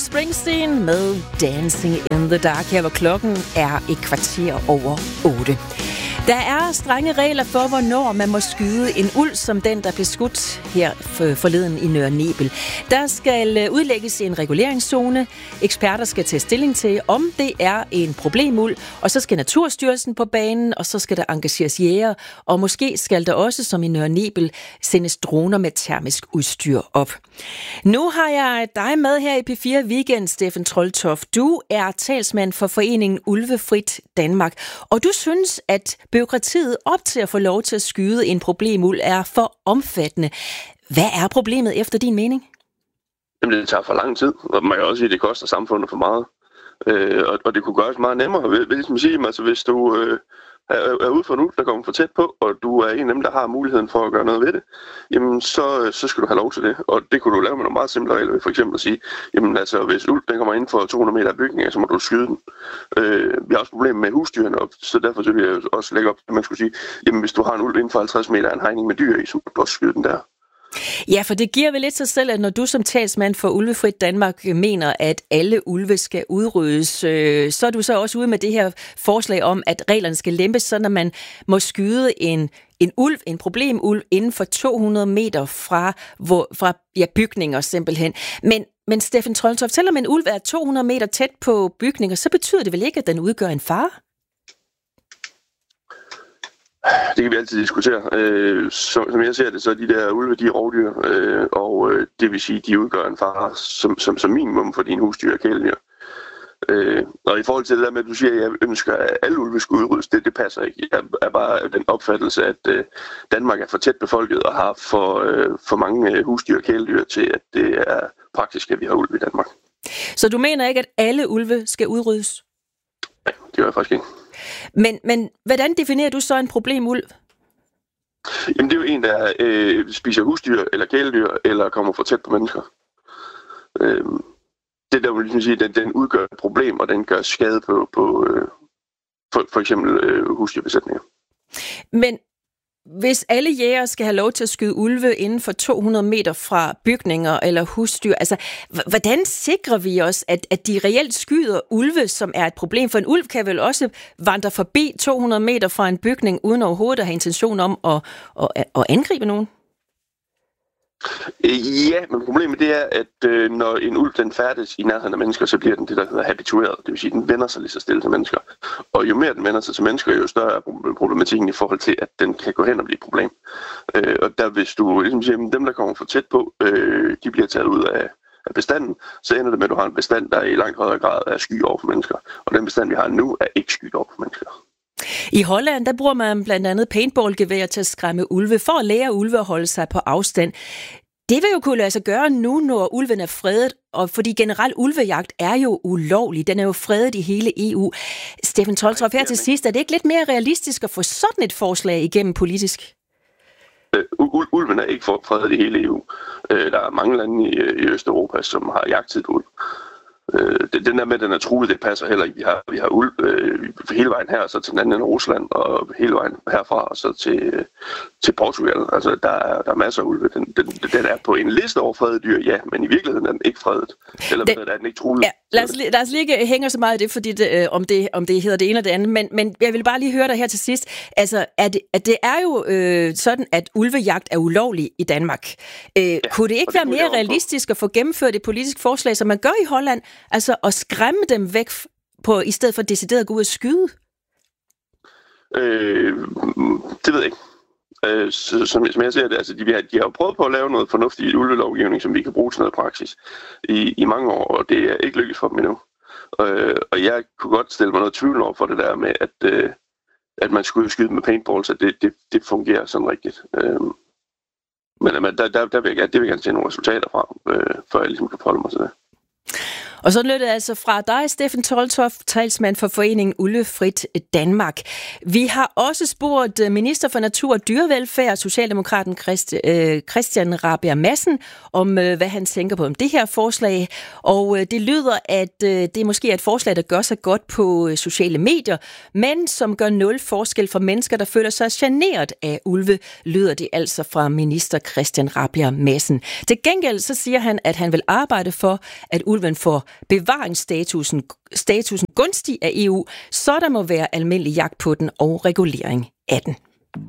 Springsteen med Dancing in the Dark, her hvor klokken er 7:15. Der er strenge regler for, hvornår man må skyde en ulv, som den, der blev skudt her forleden i Nørre Nebel. Der skal udlægges en reguleringszone. Eksperter skal tage stilling til, om det er en problemulv, og så skal Naturstyrelsen på banen, og så skal der engageres jæger, og måske skal der også, som i Nørre Nebel, sendes droner med termisk udstyr op. Nu har jeg dig med her i P4 Weekend, Steffen Troeltoft. Du er talsmand for foreningen Ulvefrit Danmark, og du synes, at bureaukratiet op til at få lov til at skyde en problemulv er for omfattende. Hvad er problemet efter din mening? Jamen, det tager for lang tid, og man kan også sige, at det koster samfundet for meget. Og det kunne gøres meget nemmere. Vil sige, altså, hvis du er ude for en ulv, der kommer for tæt på, og du er en af dem, der har muligheden for at gøre noget ved det, jamen så skal du have lov til det. Og det kunne du lave med nogle meget simple regler. For eksempel at sige, jamen altså, hvis ulv den kommer inden for 200 meter af bygningen, så må du skyde den. Vi har også problemer med husdyrene, så derfor så vil jeg også lægge op, at man skulle sige, jamen hvis du har en ulv inden for 50 meter af en hegning med dyr i, så må du også skyde den der. Ja, for det giver vel lidt sig selv, at når du som talsmand for Ulvefrit Danmark mener, at alle ulve skal udryddes, så er du så også ude med det her forslag om, at reglerne skal lempes, så når man må skyde en ulv, en problemulv, inden for 200 meter fra bygninger simpelthen. Men Steffen Troeltoft, selvom en ulv er 200 meter tæt på bygninger, så betyder det vel ikke, at den udgør en fare? Det kan vi altid diskutere. Som jeg ser det, så er de der ulve, de er rovdyr, og det vil sige, de udgør en fare som minimum for dine husdyr og kæledyr. Og i forhold til det der med, at du siger, at jeg ønsker, at alle ulve skal udryddes, det passer ikke. Jeg er bare den opfattelse, at Danmark er for tæt befolket og har for mange husdyr og kæledyr til, at det er praktisk, at vi har ulve i Danmark. Så du mener ikke, at alle ulve skal udryddes? Nej, det gør jeg faktisk ikke. Men hvordan definerer du så en problemulv? Jamen det er jo en, der spiser husdyr eller kæledyr, eller kommer for tæt på mennesker. Det der vil ligesom sige, at den udgør et problem, og den gør skade på for eksempel husdyrbesætninger. Men hvis alle jæger skal have lov til at skyde ulve inden for 200 meter fra bygninger eller husdyr, altså hvordan sikrer vi os, at de reelt skyder ulve, som er et problem? For en ulv kan vel også vandre forbi 200 meter fra en bygning, uden overhovedet at have intention om at angribe nogen? Ja, men problemet det er, at når en ulv den færdes i nærheden af mennesker, så bliver den det, der hedder habitueret. Det vil sige, at den vender sig lige så stille til mennesker. Og jo mere den vender sig til mennesker, jo større er problematikken i forhold til, at den kan gå hen og blive et problem. Og der hvis du ligesom siger, at dem, der kommer for tæt på, de bliver taget ud af bestanden, så ender det med, at du har en bestand, der i langt højere grad er sky over for mennesker. Og den bestand, vi har nu, er ikke sky over for mennesker. I Holland, der bruger man blandt andet paintballgeværer til at skræmme ulve, for at lære ulve at holde sig på afstand. Det vil jo kunne lade sig gøre nu, når ulven er fredet, og fordi generelt ulvejagt er jo ulovlig. Den er jo fredet i hele EU. Steffen Troeltoft, her til sidst, er det ikke lidt mere realistisk at få sådan et forslag igennem politisk? Ulven er ikke fredet i hele EU. Der er mange lande i Østeuropa, som har jagtet ulv. Den der med, at den er truet, det passer heller ikke. Vi har ulv hele vejen her, så til den anden ende af Rusland, og hele vejen herfra, og så til Portugal. Altså, der er masser af ulve. Den er på en liste over fredede dyr, ja, men i virkeligheden er den ikke fredet. Eller er den ikke truet. Ja, lad os lige hænge så meget i det, fordi om det hedder det ene eller det andet, men jeg vil bare lige høre dig her til sidst. Altså, at det er jo sådan, at ulvejagt er ulovlig i Danmark. Kunne det ikke være mere realistisk at få gennemført et politisk forslag, som man gør i Holland, altså at skræmme dem væk i stedet for decideret at gå ud og skyde? Det ved jeg ikke. Som jeg ser det, altså de har jo prøvet på at lave noget fornuftigt ulvelovgivning, som vi kan bruge til noget praksis i mange år, og det er ikke lykkedes for dem endnu. Og jeg kunne godt stille mig noget tvivl over for det der med, at man skulle skyde med paintballs, at det fungerer sådan rigtigt. Men der vil jeg gerne se nogle resultater fra, før jeg ligesom kan forholde mig til det. Og så lød det altså fra dig, Steffen Troeltoft, talsmand for foreningen Ulvefrit Danmark. Vi har også spurgt minister for Natur og Dyrevelfærd, Socialdemokraten Christian Rabjerg Madsen, om hvad han tænker på om det her forslag. Og det lyder, at det måske er et forslag, der gør sig godt på sociale medier, men som gør nul forskel for mennesker, der føler sig generet af ulve, lyder det altså fra minister Christian Rabjerg Madsen. Til gengæld så siger han, at han vil arbejde for, at ulven får bevaringsstatusen gunstig af EU, så der må være almindelig jagt på den og regulering af den.